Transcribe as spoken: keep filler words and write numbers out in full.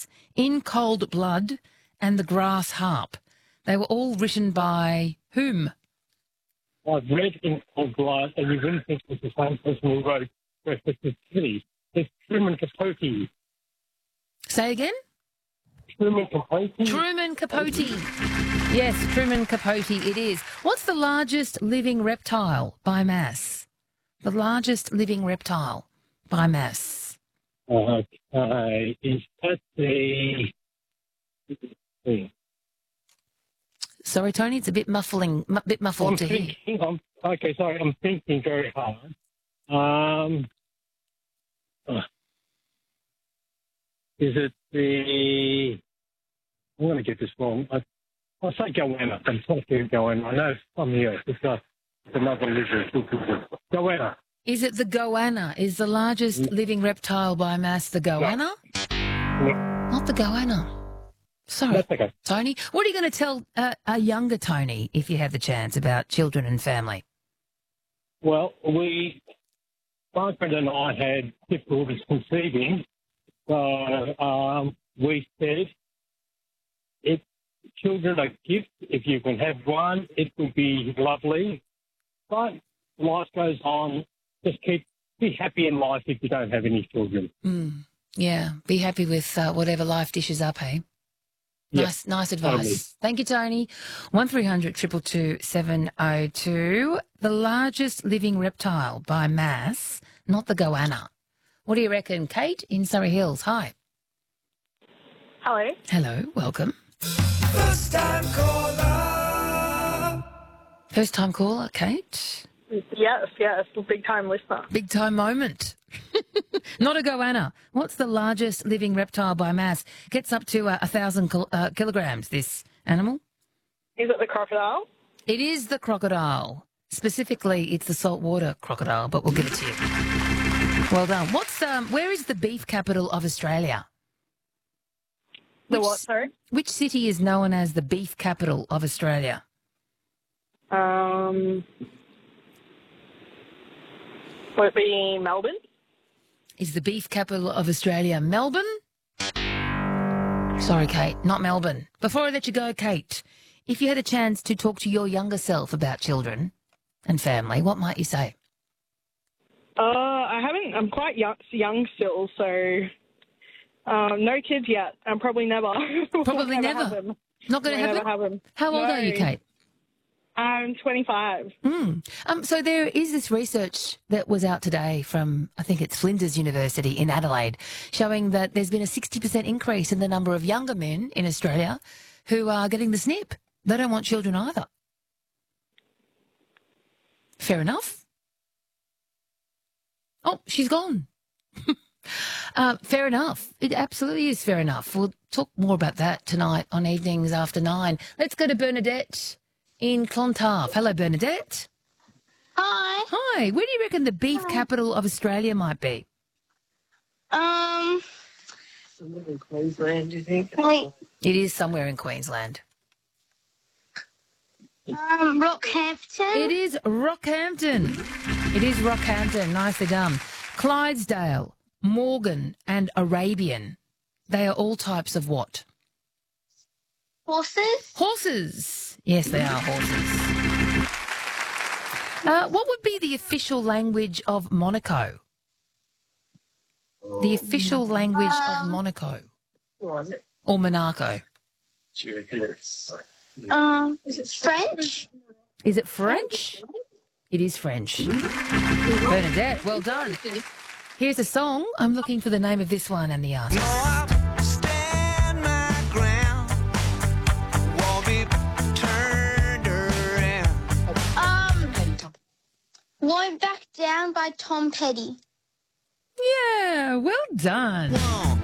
Mass, In Cold Blood, and The Grass Harp. They were all written by whom? I've read In Cold Blood, and you wouldn't think it's the same person who wrote Breakfast at Tiffany's. It's Truman Capote. Say again? Truman Capote. Truman Capote. Yes, Truman Capote it is. What's the largest living reptile by mass? The largest living reptile by mass. Uh, uh, is that the... Sorry, Tony, it's a bit muffling, a bit muffled I'm to thinking, hear. I'm, okay, sorry, I'm thinking very hard. Um, uh, is it the... I'm going to get this wrong. I, I'll say goanna. I'm trying to get goanna. I know it's on the earth. It's, a, it's another lizard. Goanna. Is it the goanna? Is the largest Mm. living reptile by mass the goanna? No. Not the goanna. Sorry, That's okay. Tony. What are you going to tell uh, a younger Tony, if you have the chance, about children and family? Well, we, my friend and I had difficulties conceiving. So um, we said, if children are gifts, if you can have one, it would be lovely. But life goes on. Just keep, be happy in life if you don't have any children. Mm, yeah, be happy with uh, whatever life dishes up, hey? Nice, Yep, nice advice. totally. Thank you, Tony. One three hundred two two two seven oh two. The largest living reptile by mass, not the goanna. What do you reckon, Kate in Surrey Hills? Hi. Hello. Hello, welcome. First time caller. First time caller, Kate. Yes, yes, big time listener. Big time moment. Not a goanna. What's the largest living reptile by mass? Gets up to uh, a thousand kil- uh, kilograms, this animal. Is it the crocodile? It is the crocodile. Specifically, it's the saltwater crocodile, but we'll give it to you. Well done. What's um? Where is the beef capital of Australia? The Which- what, sorry? Which city is known as the beef capital of Australia? Um, would it be Melbourne? Is the beef capital of Australia Melbourne? Sorry, Kate, not Melbourne. Before I let you go, Kate, if you had a chance to talk to your younger self about children and family, what might you say? Uh, I haven't, I'm quite young, young still, so um, no kids yet. And probably never. Probably Won't never. Have them. Not going to Won't have ever them? have them. How old No. are you, Kate? I'm twenty-five. Mm. Um, so there is this research that was out today from, I think it's Flinders University in Adelaide, showing that there's been a sixty percent increase in the number of younger men in Australia who are getting the snip. They don't want children either. Fair enough. Oh, she's gone. uh, fair enough. It absolutely is fair enough. We'll talk more about that tonight on Evenings After Nine. Let's go to Bernadette in Clontarf. Hello, Bernadette. Hi. Hi. Where do you reckon the beef capital of Australia might be? Um. Somewhere in Queensland, do you think? Wait. It is somewhere in Queensland. Um. Rockhampton. It is Rockhampton. It is Rockhampton. Nicely done. Clydesdale, Morgan and Arabian. They are all types of what? Horses. Horses. Yes, they are horses. Uh, what would be the official language of Monaco? The official language of Um, Monaco Was it? or Monaco? Do you reckon it's... Um. French. Is it French? It is French. Bernadette, well done. Here's a song. I'm looking for the name of this one and the artist. Stand my ground, won't be turned around. Um. Won't Back Down by Tom Petty. Yeah, well done. One,